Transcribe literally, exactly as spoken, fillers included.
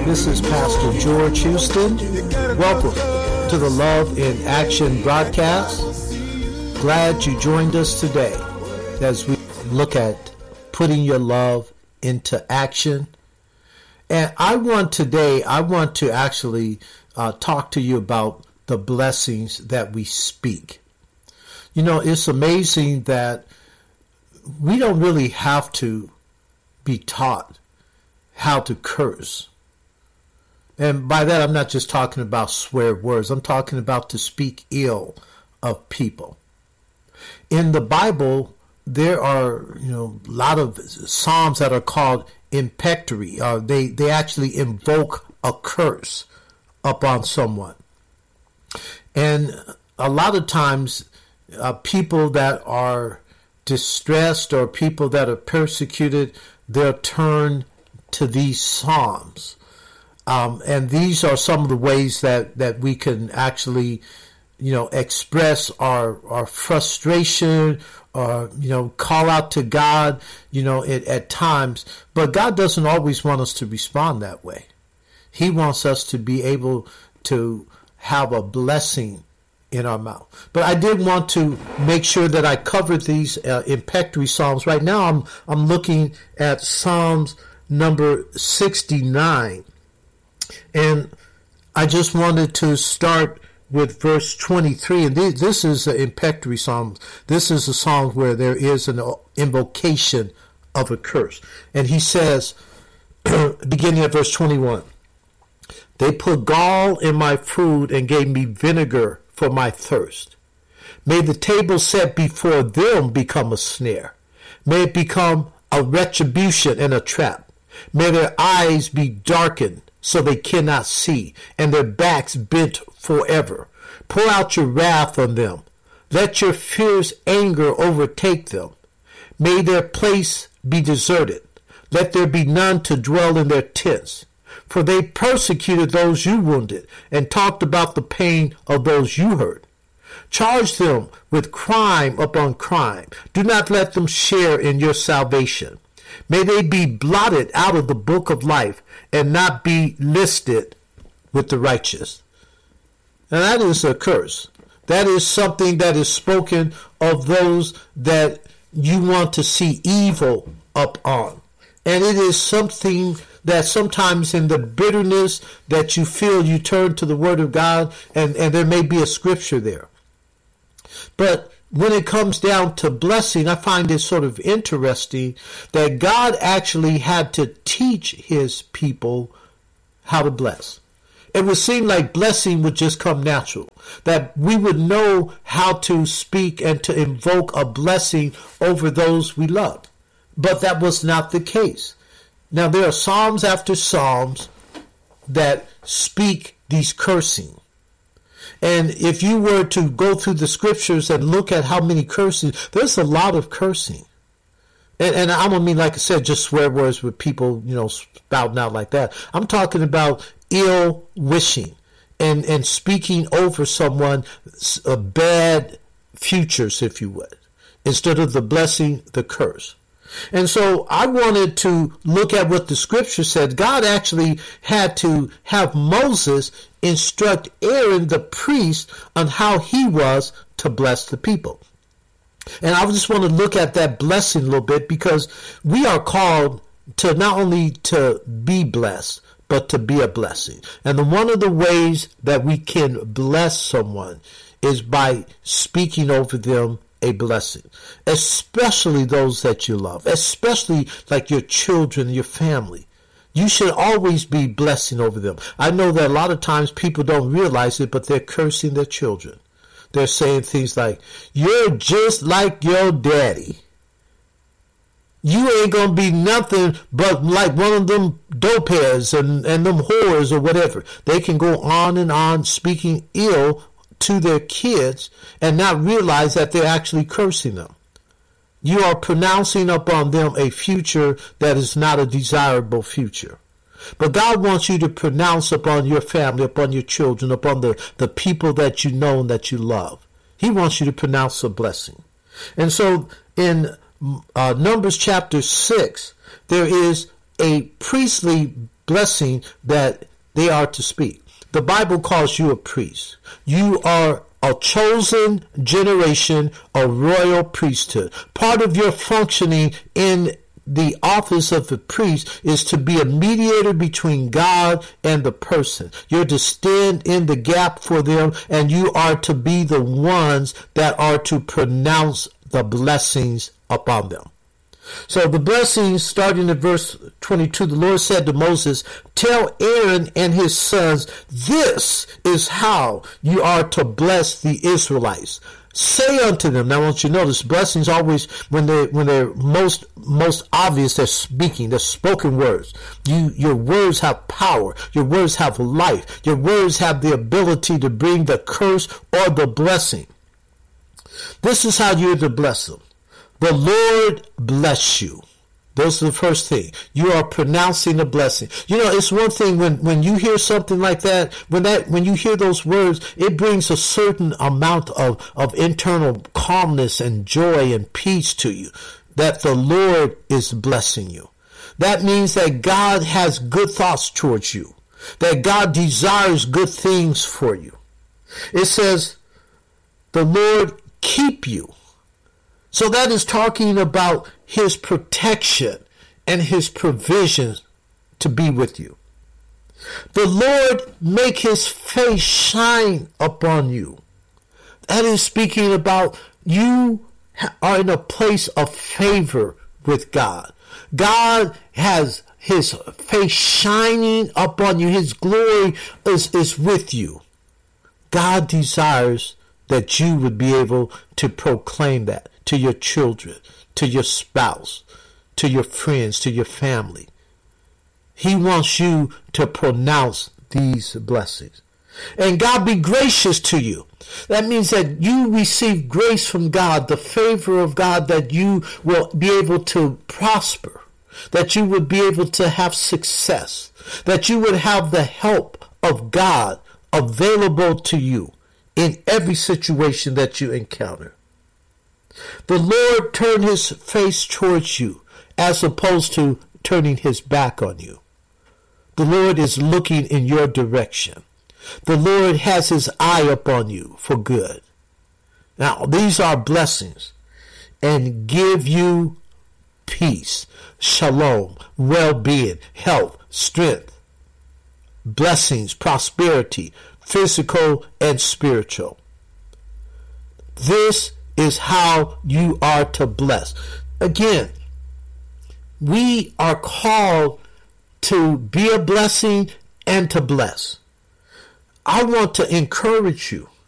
This is Pastor George Houston. Welcome to the Love in Action broadcast. Glad you joined us today as we look at putting your love into action. And I want today, I want to actually uh, talk to you about the blessings that we speak. You know, it's amazing that we don't really have to be taught how to curse. And by that, I'm not just talking about swear words. I'm talking about to speak ill of people. In the Bible, there are, you know, a lot of psalms that are called imprecatory. Uh, they, they actually invoke a curse upon someone. And a lot of times, uh, people that are distressed or people that are persecuted, they'll turn to these psalms. Um, and these are some of the ways that, that we can actually, you know, express our, our frustration or, you know, call out to God, you know, at, at times. But God doesn't always want us to respond that way. He wants us to be able to have a blessing in our mouth. But I did want to make sure that I covered these uh, imprecatory psalms. Right now I'm I'm looking at Psalms number sixty-nine. And I just wanted to start with verse twenty-three. And this is an imprecatory psalm. This is a psalm where there is an invocation of a curse. And he says, beginning at verse twenty-one, "They put gall in my food and gave me vinegar for my thirst. May the table set before them become a snare. May it become a retribution and a trap. May their eyes be darkened so they cannot see, and their backs bent forever. Pour out your wrath on them. Let your fierce anger overtake them. May their place be deserted. Let there be none to dwell in their tents. For they persecuted those you wounded, and talked about the pain of those you hurt. Charge them with crime upon crime. Do not let them share in your salvation. May they be blotted out of the book of life and not be listed with the righteous." Now that is a curse. That is something that is spoken of those that you want to see evil upon. And it is something that sometimes in the bitterness that you feel, you turn to the Word of God, and, and there may be a scripture there. But when it comes down to blessing, I find it sort of interesting that God actually had to teach his people how to bless. It would seem like blessing would just come natural, that we would know how to speak and to invoke a blessing over those we love. But that was not the case. Now, there are psalms after psalms that speak these cursing. And if you were to go through the scriptures and look at how many curses, there's a lot of cursing. And, and I don't mean, like I said, just swear words with people, you know, spouting out like that. I'm talking about ill wishing and, and speaking over someone uh, bad futures, if you would, instead of the blessing, the curse. And so I wanted to look at what the scripture said. God actually had to have Moses instruct Aaron, the priest, on how he was to bless the people. And I just want to look at that blessing a little bit, because we are called to not only to be blessed, but to be a blessing. And the, one of the ways that we can bless someone is by speaking over them a blessing, especially those that you love, especially like your children, your family. You should always be blessing over them. I know that a lot of times people don't realize it, but they're cursing their children. They're saying things like, "You're just like your daddy. You ain't going to be nothing but like one of them dopeheads and, and them whores," or whatever. They can go on and on speaking ill to their kids and not realize that they're actually cursing them. You are pronouncing upon them a future that is not a desirable future. But God wants you to pronounce upon your family, upon your children, upon the, the people that you know and that you love. He wants you to pronounce a blessing. And so in uh, Numbers chapter six, there is a priestly blessing that they are to speak. The Bible calls you a priest. You are a chosen generation, a royal priesthood. Part of your functioning in the office of the priest is to be a mediator between God and the person. You're to stand in the gap for them, and you are to be the ones that are to pronounce the blessings upon them. So the blessings, starting at verse twenty-two, the Lord said to Moses, tell Aaron and his sons, this is how you are to bless the Israelites. Say unto them. Now I want you to notice blessings always, when they when they're most most obvious, they're speaking, they're spoken words. You your words have power, your words have life, your words have the ability to bring the curse or the blessing. This is how you're to bless them. The Lord bless you. Those are the first thing. You are pronouncing a blessing. You know, it's one thing when, when you hear something like that, when that when you hear those words, it brings a certain amount of, of internal calmness and joy and peace to you, that the Lord is blessing you. That means that God has good thoughts towards you, that God desires good things for you. It says, the Lord keep you. So that is talking about his protection and his provisions to be with you. The Lord make his face shine upon you. That is speaking about you are in a place of favor with God. God has his face shining upon you. His glory is, is with you. God desires that you would be able to proclaim that to your children, to your spouse, to your friends, to your family. He wants you to pronounce these blessings. And God be gracious to you. That means that you receive grace from God, the favor of God, that you will be able to prosper, that you would be able to have success, that you would have the help of God available to you in every situation that you encounter. The Lord turn his face towards you as opposed to turning his back on you. The Lord is looking in your direction. The Lord has his eye upon you for good. Now, these are blessings, and give you peace, shalom, well-being, health, strength, blessings, prosperity, physical and spiritual. This is how you are to bless. Again, we are called to be a blessing and to bless. I want to encourage you